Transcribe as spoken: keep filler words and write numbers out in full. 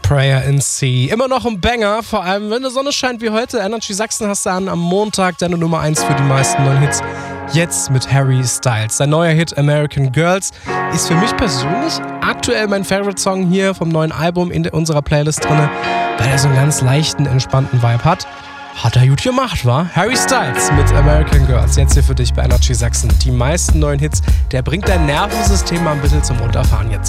Prayer in Sea. Immer noch ein Banger, vor allem wenn die Sonne scheint wie heute. Energy Sachsen hast du an am Montag, deine Nummer eins für die meisten neuen Hits. Jetzt mit Harry Styles. Sein neuer Hit American Girls ist für mich persönlich aktuell mein Favorite-Song hier vom neuen Album in unserer Playlist drin, weil er so einen ganz leichten, entspannten Vibe hat. Hat er gut gemacht, wa? Harry Styles mit American Girls. Jetzt hier für dich bei Energy Sachsen. Die meisten neuen Hits. Der bringt dein Nervensystem mal ein bisschen zum Runterfahren jetzt.